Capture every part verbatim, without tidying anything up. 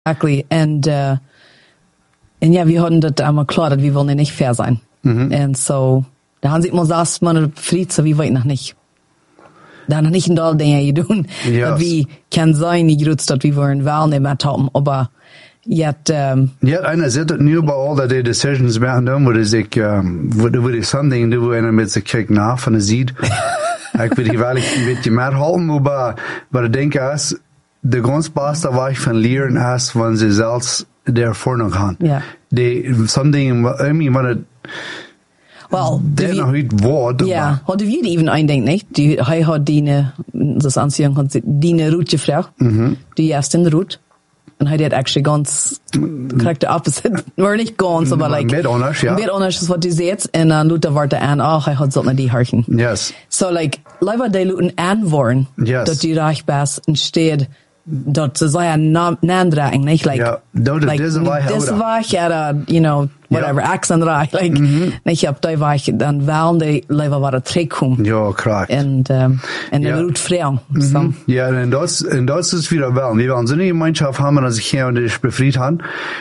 Exactly. Und, uh, und ja, wir hatten das einmal klar, dass wir wollen nicht fair sein. Mhm. Und so, da haben sie immer gesagt, man befriedigt, so wie weit noch nicht. Da noch nicht in all Dinge gedaan. Yes. Dat wie kan zijn, niet groot, dat we worden wel niet meer hebben, aber yet, um, ja, einer zit het nu bij al die decisions maken dan, waar is ik, um, waar is something doen, waar einer met zich kijkt na van de ziet. Ik weet wel, ik een beetje meer houden, maar, maar ik denk als, de ganz beste weg van leren is, wanneer ze zelfs daarvoor gaan. Ja. Die, something, I mean, wanneer het, well, der noch nicht Wort. Ja, hat wir even eindenkt, nicht? Die, hij hat die, das Anziehung hat die Route gefragt, mhm. die erste in der Route. Und hij hat actually ganz, correct the opposite. War nicht ganz, aber like, Mit anders, ja. Mit anders ist, was die seht. Und dann Luther warte an, ach, hij hat so nicht die harchen. Yes. So like, leider die Luten anworen, yes. dass die reich bist, und steht, dat ze zijn naamdraging, niet? Like, ja, dat like, deze weg, deze weg, ja, you know, whatever, ja. accent reich, like, mm-hmm. niet op die weg, dan wel die leven waar het terugkomt. Ja, klar. En, um, en ja. de route vrij. Mm-hmm. So. Ja, en dat, en dat is weer wel. We waren zo'n gemeenschap hebben, als ik hier en die bevriend had,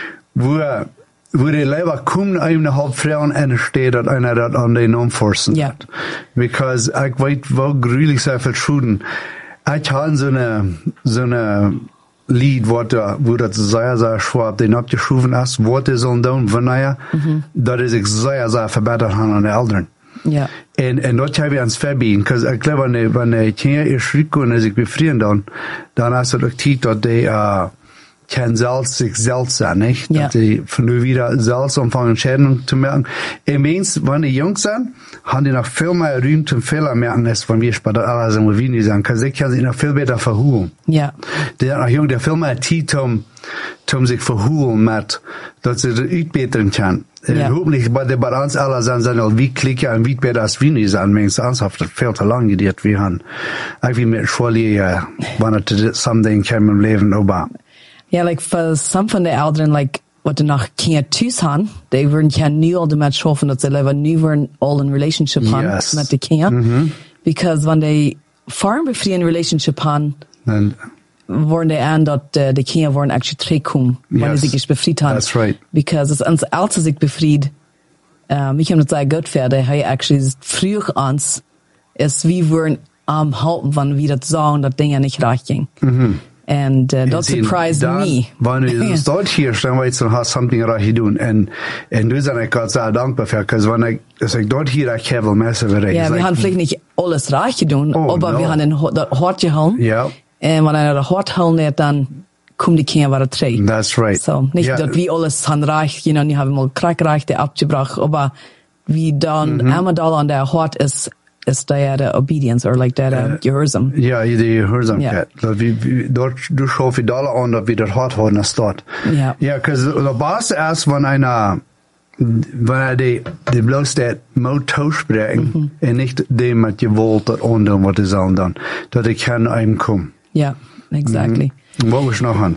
wo, wo die Leute kommen, eine halb Frauen, en er steht, dat einer dat an den Namen forcen. Ja. Because, ik weet wel, gruwelijk sehr viel Schuden. Ich habe so eine, so eine Lied, wo da, wo das sehr, sehr schwer den abgeschoben ist, Worte sollen down, von naja, mhm. das ist ich sehr, sehr verbessert haben an den Eltern. Ja. Und, und dort habe ich ans verbieten, weil ich glaube, wenn, wenn ich hier ihr schrieb und sich befrieren dann, dann hast du doch Zeit, dass die, äh, kein selbst sich selbst sein, nicht? Ja. Dass die von nur wieder selbst anfangen, Schäden zu merken. Im Ernst, wenn die jung sind, haben die noch viel mehr Raum zum Fehler merken, als wenn wir bei der Arbeit sind, wie die sagen, sie können sich noch viel besser verholen. Ja. Die sind noch jung, die viel mehr Zeit um, um sich verholen mit, dass sie das uitbeteren können. Ja. Hoffentlich, bei der bei uns alle sind, sind halt wie klicken und wie besser als wir nicht sind, wenn es ernsthaft viel zu lang geht, wir haben, irgendwie mit Schule, wenn es something kommt im Leben, aber, ja, like, für some von den Eltern, like, wat er nog geen thuis haben, die worden geen nu al de met schaffen, dat ze leven nu worden al een relationship haben yes. met de kinderen. Mm-hmm. Because when they farm befrieden relationship haben, and, worden die aan dat uh, de kinderen worden actually terugkomen, wanneer yes. ze zich befried haben. That's right. Because es uns als sich befried, um, ich habe das sehr gut für, der hij actually früher uns, ist wie worden am halten, wenn wir das sagen, dass Dinge nicht recht ging. Mm-hmm. And uh, that surprised dan, me. Wanneer je start hier, dan weet je, dan has something right te doen. En, en dus ben ik God sehr dankbaar voor, because wanneer ik, als ik dort hier, ik heb wel mensen bereikt. Ja, wir like, haben vielleicht nicht alles recht gedaan, oh, aber no. wir haben das hart gehalten. Ja. Und wenn einer das hart gehalten hat, dann kommen die Kinder wieder zurück. That's right. So, nicht, ja. dass wir alles haben recht, you know, die haben mal Krankrechte abgebracht, aber wie dann mm-hmm. einmal da an der hart ist, ist der der Obedience, oder like der uh, Gehorsam. Ja, die Gehorsamkeit. Ja. Dort, du schaust wie Dollar an, dass wir das hart haben, als dort. Ja. Ja, because der Basis erst, wenn einer, wenn er die, die bloß der Mut tauschbringen, mhm. und nicht dem mit Gewalt das anderen, was die sollen dann, dass die kann einem kommen. Ja, exactly. Mhm. Wo ist noch an?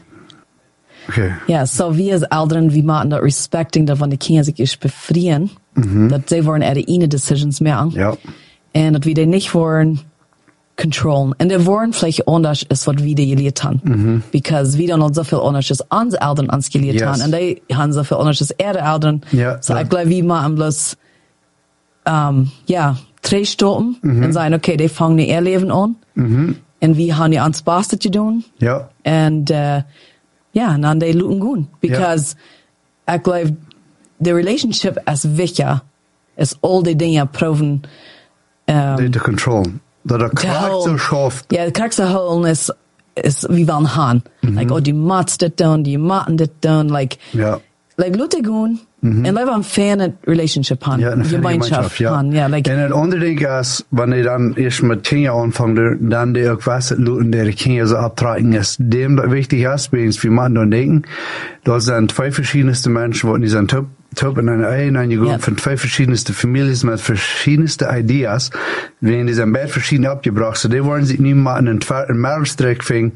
Okay. Ja, so wir als Eltern, wir machen das respecting, dass wenn die Kinder sich befrieren, mhm. dass sie wollen ihre eigenen Decisions machen. Ja. Und dass wir die nicht wollen controllen. Und die wollen vielleicht anders ist, was wir gelehrt haben. Mhm. Because wir dann so viel anders ist, unsere Eltern uns gelehrt yes. haben. Und die haben so viel anders ist, ihre Eltern. Ja. So ich glaube, wir machen bloß, um, ja, drei stoppen mhm. und sagen, okay, die fangen ihr Leben an. Mhm. Und wir haben ja uns Beste zu tun. Ja. Und, uh, ja, und dann die looten gut. Because ja. ich glaube, die Relationship ist wichtig, ist all die Dinge proben, Um, die te controllen. Dat er kracht zo schafft. Ja, kracht zo holen is, is wie we gaan. Mm-hmm. Like, oh, die maats dit doen, die maten dit doen. Like, ja. like, laat het gaan. Mm-hmm. En laten we een fijne relationship gaan. Ja, een fijne gemeenschap, ja. Gaan. Ja, like, en het andere ding is, wanneer dan eerst met kinderen aanvangt, dan die ook was het laten der kinderen zo abtragen is. Dem dat wichtig is, bij ons, wie man dan denken, dat zijn twee verschillende mensen, wat die zijn top, top in eine Ehe eingegangen Ja. von zwei verschiedenste Familien mit verschiedenste Ideas. Wenn die sind beide verschieden abgebracht, so die wollen sich nicht mal einen zweiten Mehrstreck finden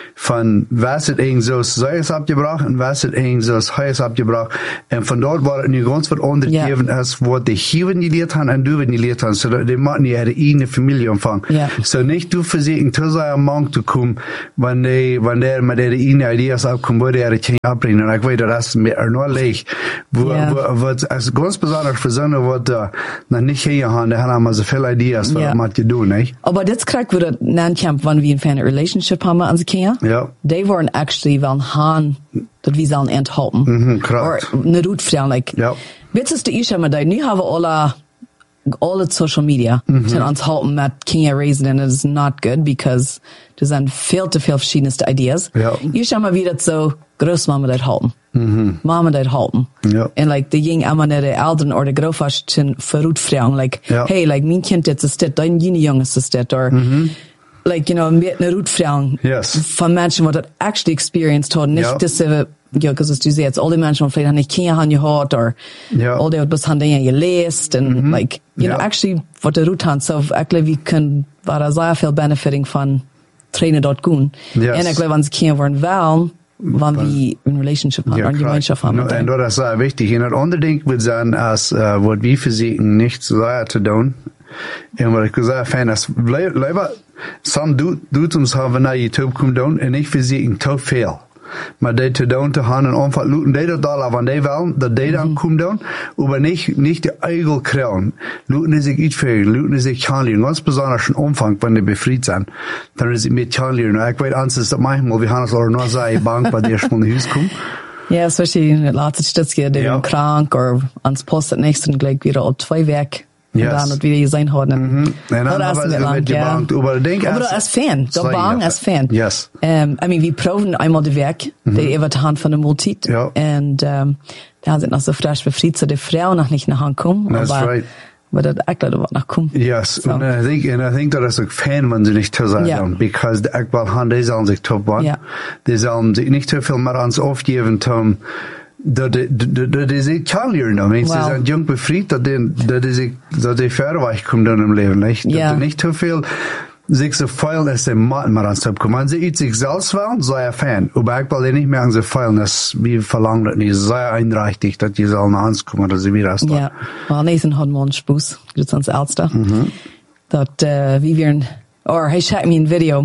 von was es irgend so Säues abgebracht und was es irgend so Heiß abgebracht. Und von dort war es nicht ganz was anderes Ja. gegeben, als was die hier gelehrt haben und du gelehrt hast. So, die machen ihre eigene Familie umfangen. Ja. So nicht du versuchen, zu seinem Mann zu kommen, wenn die, wenn der mit ihre eigenen Ideas abkommt, wo die ihre Kinder abbringen. Und ich weiß, das ist mir nur leicht. Wo, Ja. wo, was, also ganz besonders für so eine, was da noch nicht hier haben, die haben immer so viele Ideas, was Ja. man zu tun, nicht? Aber das kriegt wir dann Camp, wenn wir ein relationship haben an sie Kinder. Ja. Die waren actually wel han dat we zullen enthalten. Mhm, correct. Or ne doet vragen, like, Ja. weet is de issue met dat, nu hebben alle, alle social media, Mhm. zijn ons helpen met Kinder raisen, and it is not good, because er zijn veel te veel verschiedenste ideas. Ja. Je zou maar wie dat zo, grootmama dat helpen. Mhm. Mama dat helpen. Ja. En like, de ging allemaal naar de ouderen, of de grootouders, ten verroet vragen, like, Ja. hey, like, mijn kind dit is dit, dein jene jongens is dit, or, like, you know, een beetje een roet vragen. Yes. Van mensen wat dat actually experienced hadden. Niet Ja. dat ze, ja, because du sagst, all die Menschen, die vielleicht nicht Kinder haben gehört, or Ja. all die, was haben die gelesen, and like, you Ja. know, actually, what the root haben, so, actually, wir können, war da sehr viel benefiting von Trainer dort gehen. Yes. Und ich glaube, wenn sie Kinder wollen wollen, wenn wir eine Relationship haben, Ja, oder eine klar. Gemeinschaft haben. No, mit und denen. das ist sehr wichtig. Und das andere Ding würde sagen, als, äh, was wir versuchen, nicht zu sehr zu tun. Und was ich gesagt habe, ist, leider, some Dudes haben nach YouTube kommen tun, und ich versuche zu viel. Maar die te doen te gaan en omvat looten die dat al, want die willen, dat die dan komen doen, aber nicht, nicht die Eigel krijgen. Looten die sich uitvegen, looten die sich handelen, ganz besonders in Umfang, wenn die befried sind, dann ist es mit handelen. Ich weiß, anders ist das manchmal, wir haben es auch noch sehr Bank, bei der schon in Haus kommen. Ja, especially in der letzten Stütze, die Ja. sind krank, oder ans Post das nächste, gleich wieder auf zwei weg. Yes. Und dann hat wieder gesehen haben. Mhm. Und dann Oh, das haben ist wir lang, mit ja. gebankt, aber ich denke, Aber als Fan, da Zwei, bang ja. als Fan. Yes. Um, I mean, wir proben einmal die Werk, die über die Hand von der Multit. Ja. Und um, da sind noch so frisch befreit, so die Frau noch nicht nach Hand kommen. That's aber, right. aber das eigentlich wird noch kommen. Yes, So. and I think, and I think that is a fan wenn sie nicht zu sein Ja. doen, because de Akbal Han, die sollen sich top waren. Ja. Die sollen sich nicht zu viel mehr ans aufgeben, um, dat die, dat, dat die sich kann lernen. I mean, sie Wow. sind jung befreit, dat die, dat die sich, dat die verweicht kommen dann im Leben, nicht? Ja. Dat die nicht zu viel, sich so feilen, als die Matten mehr ans kommen. Wenn sie sich selbst wollen, sei ein Fan. Aber Akbal, die nicht mehr an sie feilen, das, wie verlangt das nicht, sehr einreichtig, dass die sollen ans kommen, dass sie wieder aus. Ja, wel Nathan had mal einen Spoes, dat is ons oudste. Mhm. Dat uh, wie weer een, or hij schijt me een video,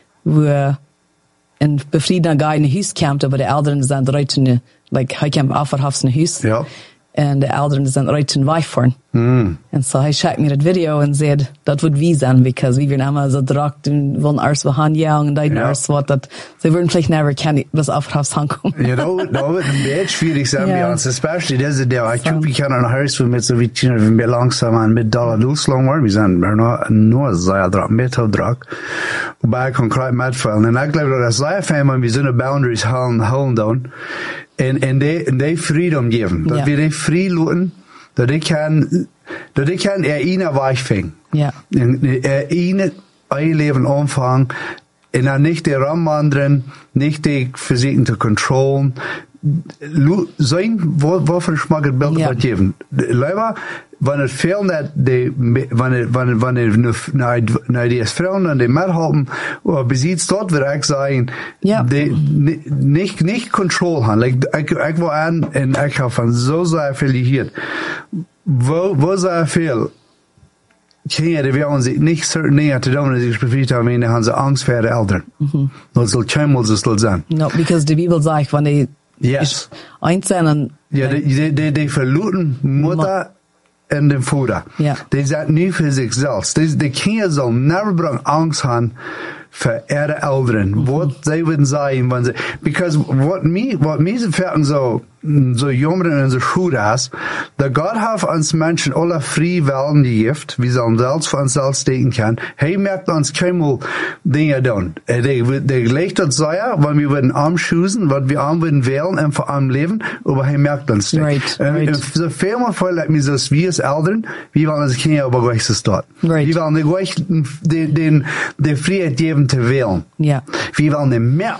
wo een bevriende guy in een huis kwam, aber de ouderen zijn eruit in de, like, hij kwam afverhafs in een huis. Ja. En de ouderen zijn eruit in wijf voor. Mm. En so hij schijt me dat video en zei, dat wordt wie zijn, because wie weer allemaal zo drakt en willen arts we gaan jagen en dat Ja. arts wat, dat, ze würden vielleicht never kennen, was afverhafs aankomen. Ja, da wird, da wird ein bisschen schwierig sein, Ja. bei uns, especially diese, der, ich So. glaube, ich kann nach Hause mit so wie China, wenn wir langsam an mit Dollar loslang waren, wir sind nur, nur sehr drauf, mit drauf, wobei ich konkret mitfallen. Und ich glaube, das sei fein, wenn wir so eine Boundaries halten, halten dann, und, und die, und die Freedom geben, dass Ja. wir die frei lassen, dass ich kann, dass ich kann er ihnen weich fängen. Ja. En er ihnen ein Leben anfangen, und dann nicht die Rahmen nicht die versuchen zu kontrollen, sein, wo, wofür ich mag das Bild Ja. geben. Leider, wenn es fehlt, nicht die, wenn es, wenn es, wenn es, na, die Frauen dann die mithalten, oder besitzt dort, würde ich sagen, Ja. die, ni- nicht, nicht Kontrolle haben. Like, ich, ich war an, und ich habe von so sehr viel gehört. Wo, wo sehr viel, Kinder, die werden sich nicht so näher zu tun, als ich befreit habe, wenn haben sie Angst vor ihren Eltern. Mhm. Das soll keinmal so sein. No, because die Bibel sagt, wenn die Yes. eins sind, dann, Ja, die, die, die, die verluten Mutter und den Vater. Ja. Die sind nie für sich selbst. Die, die Kinder sollen never bringen Angst haben für ihre Eltern. Mhm. Was sie würden sagen, wenn sie, because what me, what me so fällt so, so Jungen in so Schule ist, dass Gott hat uns Menschen alle frei Willen gegeben, wie sollen selbst für uns selbst denken können. Hey, merkt uns keinmal Dinge tun. Der, der legt uns sehr, weil wir würden arm schüssen, was wir arm würden wählen und vor allem leben, aber hey, merkt uns nicht. Right, Und, right. und so viel mal vorlegt mir so, wir als Eltern, wir wollen unsere Kinder aber gleich so dort. Right. Wir wollen gleich den, den, den Freiheit geben zu wählen. ja. Wir wollen nicht merken,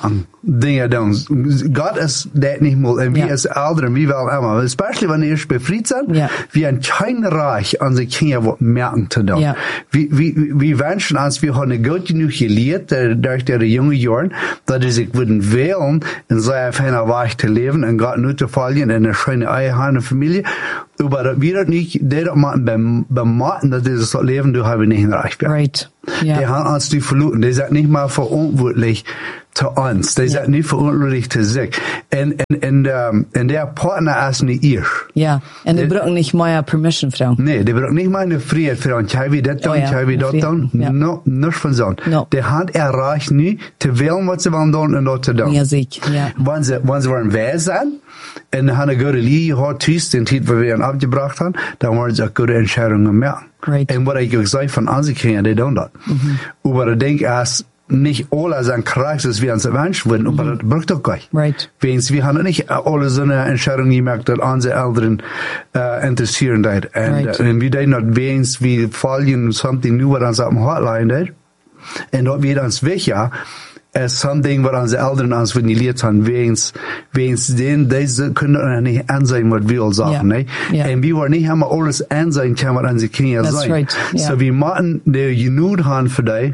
Dinge doen. Gott ist das nicht mal, und wir Ja. als Eltern, wir wollen immer, especially wenn ihr befreit sind, Ja. wir haben kein Reich an die Kinder was merken zu tun. Ja. Wir, wir, wir wünschen uns, wir haben gut genug gelehrt, äh, durch ihre jungen Jahren, dass sie sich würden wählen, in so einer feinen Weich zu leben, und Gott nur zu fallen, in eine schöne Ehe, Familie, aber dass wir das nicht, die das machen, beim, beim Martin, dass dieses so leben, du hast nicht ein Reich mehr. Right. Die Ja. haben uns die verloren. Die sind nicht mal verantwortlich zu uns. Die sind nicht verantwortlich zu sich. Und, und, und, um, und der Partner ist nicht ihr. Ja. Und die Die- brauchen nicht mehr Permission, Frau. Nee, die brauchen nicht mal eine Freiheit für uns. Schau wie das Oh tun, ja, schau wie eine das Freiheit, tun. ja. No, nichts von so. No. Die haben erreicht nie, zu wählen, was sie wollen tun und das zu tun. Ja, sicher. Ja. Wenn sie, wenn sie wollen wer sein, und haben eine gute Linie gehabt, tschüss, den Titel, wo wir ihn abgebracht haben, dann wollen sie auch gute Entscheidungen machen. Right. Und was ich gesagt von unseren Kindern, die tun das. Mhm. Aber ich denke, als nicht alle sind krass, dass wir uns erwünscht wurden, aber das braucht doch gar nicht. Right. Wenigstens, wir haben nicht alle so eine Entscheidung gemacht, dass unsere Eltern äh, interessieren. Und, Right. und wir denken, dass wenigstens wir fallen something new, was uns auf dem Hotline ist. Und dort wird uns weg, ja, es something, was unsere Eltern uns verniert haben, wenigstens, wenigstens den, diese können nicht ansehen, was wir sagen, Ja. ne? Ja. Und wir wollen nicht immer alles ansehen können, was unsere Kinder That's sagen. right. Ja. So wir machen die Genug haben für die,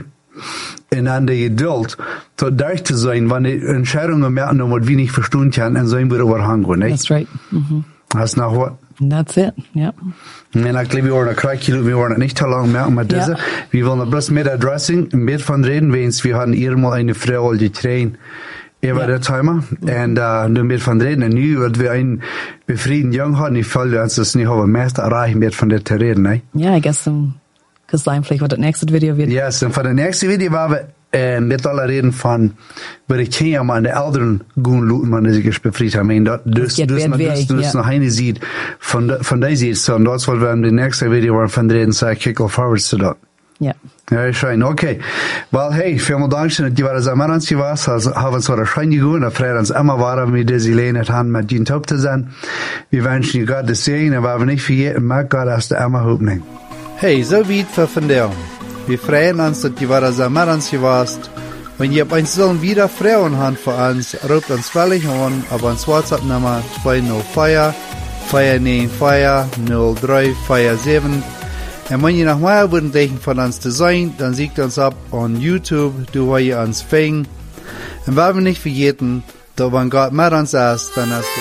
und an der Geduld, so durch zu sein, wenn die Entscheidungen merken, was wir nicht verstehen können, und so wir überhängen, ne? That's right. Mhm. Hast du noch was? That's it. Ja. En ik glaube, we worden krijgen, we worden niet te lang merken met deze. Ja. We willen bloß mit der Dressing, mit von reden, wens wir haben hier mal eine Frau al getraint über Ja. das Thema. Und uh, nur mit von reden. Und nu, wat wir einen befrieden Jungen haben, ich fühle uns das nicht, aber meist erreichen mit von der zu reden, ne? Ja, I guess um, cause sein vielleicht, was das nächste Video wird. Ja, yes, und von der nächsten Video war wir äh, mit alle reden von, wo die Kinder mal an der Eltern gehen luten, man sich befreit haben. Und das, das, geht das, weit das, weg, das, das ja. noch eine sieht, von, der- von der Seite. So, und das wollen wir in dem nächsten Video von reden, sei kick forward zu das. Ja. Ja, schön, okay. Well, hey, vielen Dank, dass die waren zusammen uns gewesen, also haben uns so schön gegangen, und freuen uns immer weiter, wie diese Lehne haben, mit Ihnen top zu sein. Wir wünschen dir Gott das Segen, und wir nicht vergessen, mag Gott aus der Emma Hoffnung. Hey, so weit für von dir. Wir freuen uns, dass die waren zusammen uns gewesen. Wenn ihr bei uns sollen wieder Frauen haben für uns, ruft uns völlig an, aber uns WhatsApp-Nummer zwei null vier, vier neun vier, null drei vier sieben. Und wenn ihr noch mehr würden von uns zu sein, dann seht uns ab on YouTube, du wo ihr uns fängt. Und wenn wir nicht vergessen, dass wenn Gott mit uns ist, dann ist